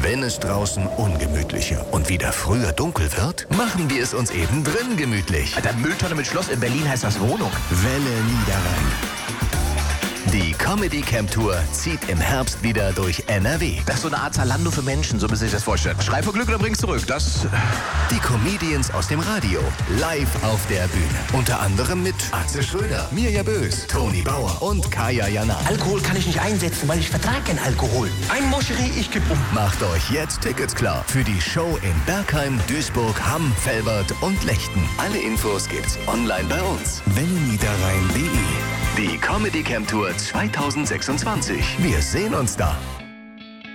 Wenn es draußen ungemütlicher und wieder früher dunkel wird, machen wir es uns eben drin gemütlich. Alter, Mülltonne mit Schloss in Berlin heißt das Wohnung. Welle Niederrhein. Die Comedy Camp Tour zieht im Herbst wieder durch NRW. Das ist so eine Art Zalando für Menschen, so müssen Sie sich das vorstellen. Schrei vor Glück oder bring's zurück. Das... Die Comedians aus dem Radio, live auf der Bühne. Unter anderem mit Atze Schröder, Mirja Bös, Toni Bauer und Kaya Jana. Alkohol kann ich nicht einsetzen, weil ich vertrage keinen Alkohol. Ein Moscherie, ich geb um. Macht euch jetzt Tickets klar für die Show in Bergheim, Duisburg, Hamm, Velbert und Lechten. Alle Infos gibt's online bei uns. welleniederrhein.de. Die Comedy Camp Tour 2026. Wir sehen uns da.